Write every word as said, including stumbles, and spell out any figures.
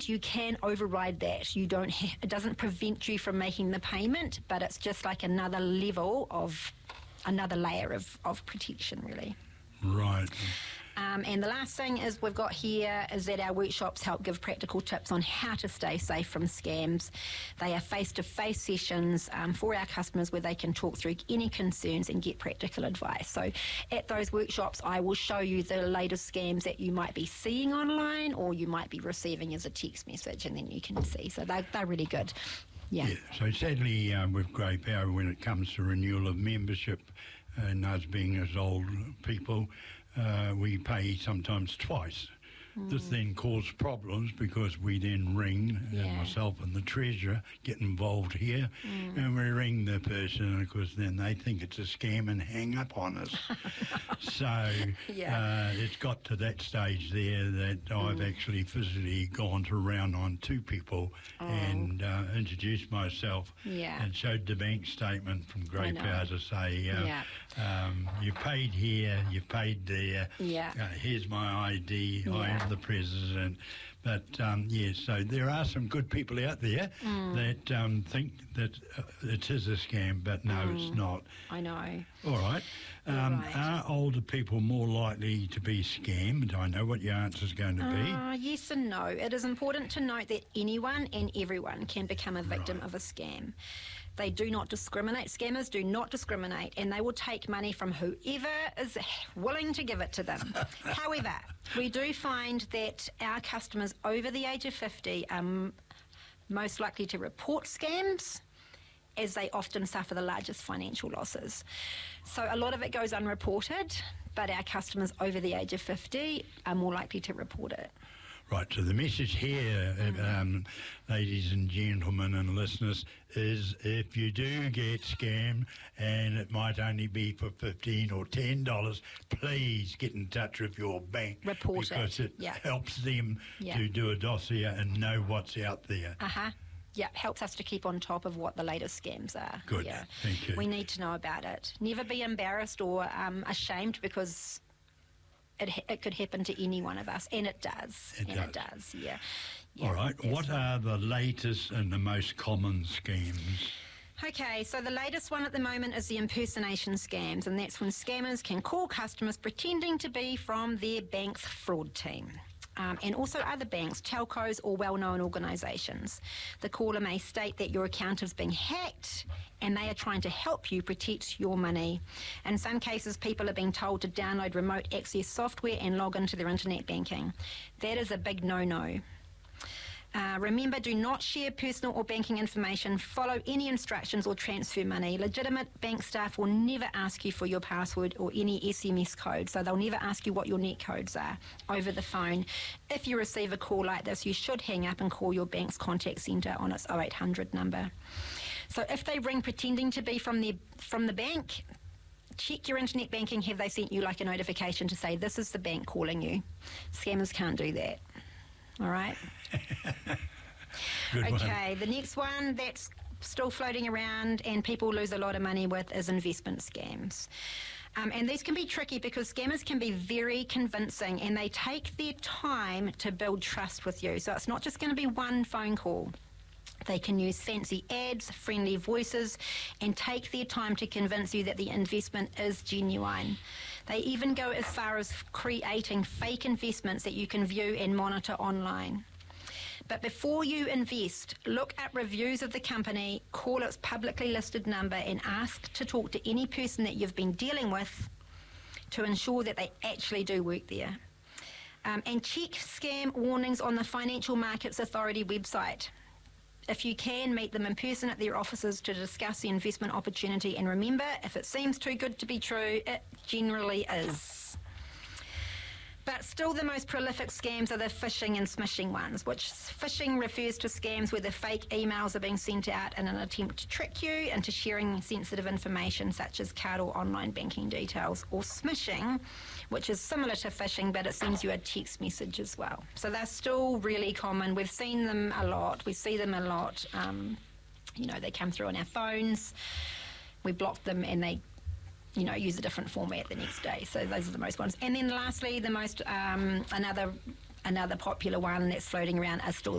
and you can override that. You don't. Ha- it doesn't prevent you from making the payment, but it's just like another level of, another layer of, of protection, really. Right. Um, and the last thing is we've got here is that our workshops help give practical tips on how to stay safe from scams. They are face-to-face sessions um, for our customers where they can talk through any concerns and get practical advice. So at those workshops, I will show you the latest scams that you might be seeing online or you might be receiving as a text message, and then you can see. So they're, they're really good. Yeah. yeah. So sadly, uh, with Grey Power, when it comes to renewal of membership, and us being as old people, uh, we pay sometimes twice. Mm. This then causes problems because we then ring, yeah. and myself and the treasurer get involved here, mm. and we ring the person, and of course then they think it's a scam and hang up on us. So yeah. uh, it's got to that stage there that mm. I've actually physically gone to round on two people oh. and uh, introduced myself yeah. and showed the bank statement from Grey Power to say, uh, yeah. um, you paid here, you paid there, yeah. uh, here's my I D, yeah. I am the president. But um, yeah, so there are some good people out there mm. that um, think that uh, it is a scam, but no, mm. it's not. I know. All right. Um, right. Are older people more likely to be scammed? I know what your answer is going to be. Uh, yes and no. It is important to note that anyone and everyone can become a victim right. of a scam. They do not discriminate. Scammers do not discriminate, and they will take money from whoever is willing to give it to them. However, we do find that our customers over the age of fifty are m- most likely to report scams, as they often suffer the largest financial losses. So a lot of it goes unreported, but our customers over the age of fifty are more likely to report it. Right, so the message here, mm-hmm. um, ladies and gentlemen and listeners, is if you do get scammed and it might only be for fifteen dollars or ten dollars, please get in touch with your bank. Report because it. it yeah. helps them yeah. to do a dossier and know what's out there. Uh-huh. Yeah, helps us to keep on top of what the latest scams are. Good, yeah. thank you. We need to know about it. Never be embarrassed or um, ashamed because it it could happen to any one of us, and it does. It and does. it does, yeah. yeah All right, what are the latest and the most common scams? Okay, so the latest one at the moment is the impersonation scams, and that's when scammers can call customers pretending to be from their bank's fraud team. Um, and also other banks, telcos or well-known organisations. The caller may state that your account is being hacked and they are trying to help you protect your money. In some cases, people are being told to download remote access software and log into their internet banking. That is a big no-no. Uh, remember, do not share personal or banking information, follow any instructions or transfer money. Legitimate bank staff will never ask you for your password or any S M S code, so they'll never ask you what your net codes are over the phone. If you receive a call like this, you should hang up and call your bank's contact centre on its oh eight hundred number. So if they ring pretending to be from their, from the bank, check your internet banking. Have they sent you like a notification to say this is the bank calling you? Scammers can't do that. All right. Good okay, one. The next one that's still floating around and people lose a lot of money with is investment scams. Um, and these can be tricky because scammers can be very convincing and they take their time to build trust with you. So it's not just going to be one phone call. They can use fancy ads, friendly voices, and take their time to convince you that the investment is genuine. They even go as far as creating fake investments that you can view and monitor online. But before you invest, look at reviews of the company, call its publicly listed number, and ask to talk to any person that you've been dealing with to ensure that they actually do work there. Um, and check scam warnings on the Financial Markets Authority website. If you can, meet them in person at their offices to discuss the investment opportunity. And remember, if it seems too good to be true, it generally is. But still the most prolific scams are the phishing and smishing ones, which phishing refers to scams where the fake emails are being sent out in an attempt to trick you into sharing sensitive information such as card or online banking details, or smishing, which is similar to phishing but it sends you a text message as well. So they're still really common. We've seen them a lot. We see them a lot. Um, you know, they come through on our phones. We block them and they you know, use a different format the next day. So those are the most ones. And then lastly, the most, um, another another popular one that's floating around are still